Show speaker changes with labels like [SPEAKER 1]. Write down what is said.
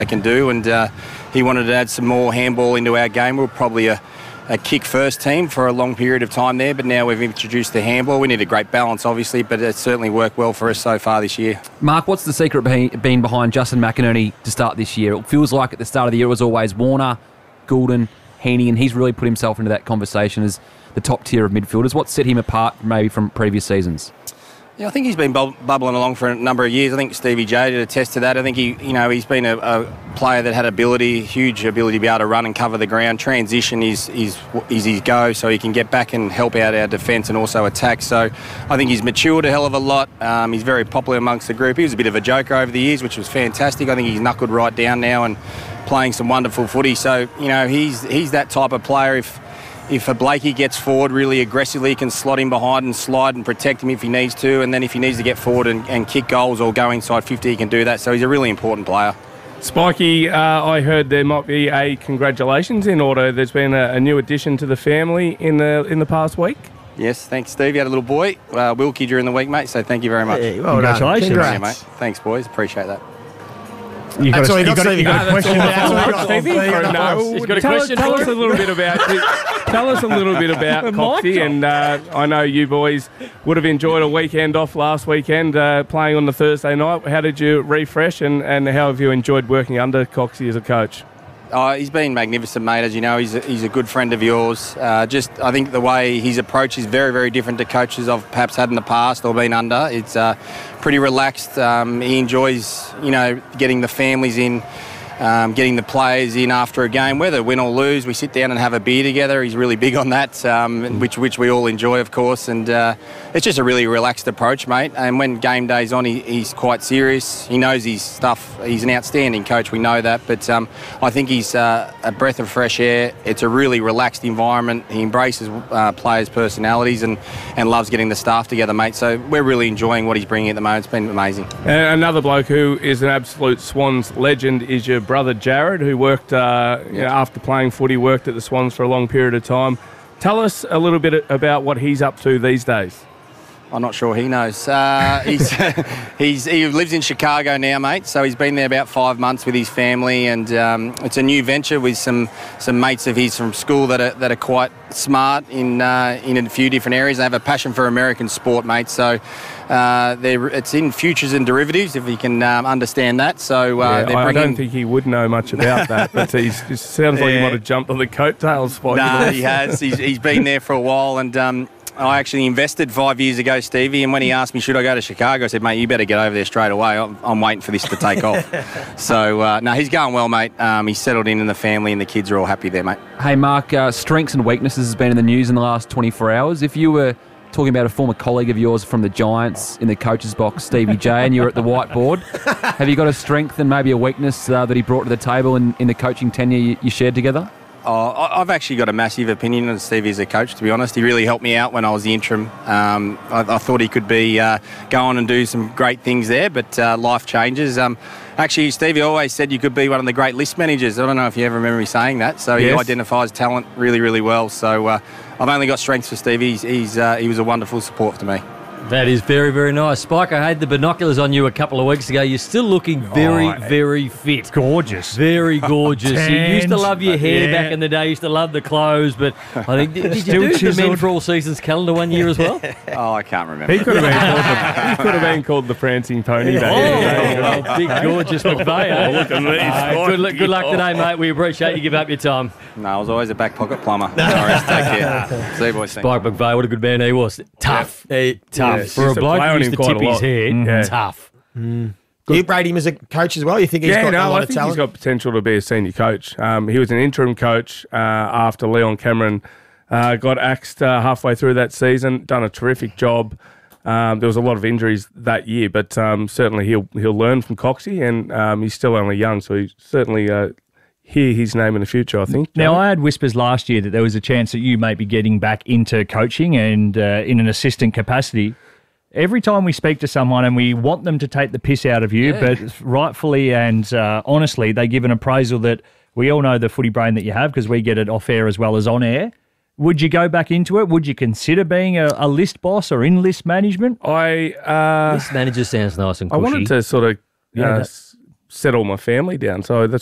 [SPEAKER 1] they can do, and he wanted to add some more handball into our game. We're probably a kick-first team for a long period of time there, but now we've introduced the handball. We need a great balance, obviously, but it's certainly worked well for us so far this year.
[SPEAKER 2] Mark, what's the secret been behind Justin McInerney to start this year? It feels like at the start of the year it was always Warner, Goulden, Heaney, and he's really put himself into that conversation as the top tier of midfielders. What set him apart maybe from previous seasons?
[SPEAKER 1] Yeah, I think he's been bubbling along for a number of years. I think Stevie J did attest to that. I think he's been a player that had huge ability to be able to run and cover the ground. Transition is his go, so he can get back and help out our defence and also attack. So I think he's matured a hell of a lot. He's very popular amongst the group. He was a bit of a joker over the years, which was fantastic. I think he's knuckled right down now and playing some wonderful footy. So he's that type of player. If a Blakey gets forward really aggressively, he can slot him behind and slide and protect him if he needs to. And then if he needs to get forward and kick goals or go inside 50, he can do that. So he's a really important player.
[SPEAKER 3] Spikey, I heard there might be a congratulations in order. There's been a new addition to the family in the past week.
[SPEAKER 1] Yes, thanks, Steve. You had a little boy, Wilkie, during the week, mate. So thank you very much.
[SPEAKER 4] Hey, well congratulations.
[SPEAKER 1] Yeah, mate. Thanks, boys. Appreciate that.
[SPEAKER 4] You got a question?
[SPEAKER 3] Tell us a little bit about Coxie, and I know you boys would have enjoyed a weekend off last weekend playing on the Thursday night. How did you refresh, and how have you enjoyed working under Coxie as a coach?
[SPEAKER 1] He's been magnificent, mate. As you know, he's a good friend of yours. I think the way his approach is very, very different to coaches I've perhaps had in the past or been under. It's pretty relaxed. He enjoys, getting the families in, getting the players in after a game, whether win or lose. We sit down and have a beer together. He's really big on that, which we all enjoy, of course. And it's just a really relaxed approach, mate. And when game day's on, he's quite serious. He knows his stuff. He's an outstanding coach. We know that. But I think he's a breath of fresh air. It's a really relaxed environment. He embraces players' personalities and loves getting the staff together, mate. So we're really enjoying what he's bringing at the moment. It's been amazing.
[SPEAKER 3] Another bloke who is an absolute Swans legend is your brother Jared, who worked after playing footy, worked at the Swans for a long period of time. Tell us a little bit about what he's up to these days.
[SPEAKER 1] I'm not sure he knows. He lives in Chicago now, mate, so he's been there about 5 months with his family, and it's a new venture with some mates of his from school that are quite smart in a few different areas. They have a passion for American sport, mate, so it's in futures and derivatives, if you can understand that. So
[SPEAKER 3] I don't think he would know much about that, but it sounds like he might have jumped on the coattails.
[SPEAKER 1] No, he has. He's been there for a while, and I actually invested 5 years ago, Stevie, and when he asked me, should I go to Chicago, I said, mate, you better get over there straight away. I'm waiting for this to take off. So, no, he's going well, mate. He's settled in the family and the kids are all happy there, mate.
[SPEAKER 2] Hey, Mark, strengths and weaknesses has been in the news in the last 24 hours. If you were talking about a former colleague of yours from the Giants in the coach's box, Stevie J, and you're at the whiteboard, have you got a strength and maybe a weakness that he brought to the table in the coaching tenure you shared together?
[SPEAKER 1] I've actually got a massive opinion on Stevie as a coach, to be honest. He really helped me out when I was the interim. I thought he could go on and do some great things there, but life changes. Actually, Stevie always said you could be one of the great list managers. I don't know if you ever remember me saying that. So he identifies talent really, really well. So I've only got strengths for Stevie. He was a wonderful support to me.
[SPEAKER 5] That is very, very nice. Spike, I had the binoculars on you a couple of weeks ago. You're still looking very, very fit.
[SPEAKER 4] Gorgeous.
[SPEAKER 5] Very gorgeous. You used to love your hair back in the day. You used to love the clothes. But I think, did you do the Men for All Seasons calendar one year as well?
[SPEAKER 1] Oh, I can't remember.
[SPEAKER 3] He could have been called the Prancing Pony back
[SPEAKER 5] big, gorgeous McVeigh.
[SPEAKER 3] Look at me.
[SPEAKER 5] Good luck today, mate. We appreciate you giving up your time.
[SPEAKER 1] No, I was always a back pocket plumber. All right, take care. See you, boys.
[SPEAKER 5] Spike McVeigh, what a good man he was. Tough. Tough. For a bloke who used to tip his head, tough.
[SPEAKER 4] Do you rate him as a coach as well? You think he's got a lot of talent?
[SPEAKER 3] I think he's got potential to be a senior coach. He was an interim coach after Leon Cameron got axed halfway through that season, done a terrific job. There was a lot of injuries that year, but certainly he'll learn from Coxie, and he's still only young, so he's certainly hear his name in the future, I think.
[SPEAKER 6] Now, I had whispers last year that there was a chance that you may be getting back into coaching and in an assistant capacity. Every time we speak to someone and we want them to take the piss out of you, but rightfully and honestly, they give an appraisal that we all know the footy brain that you have because we get it off air as well as on air. Would you go back into it? Would you consider being a list boss or in list management?
[SPEAKER 5] List manager sounds nice and cushy.
[SPEAKER 3] I wanted to sort of settle my family down. So that's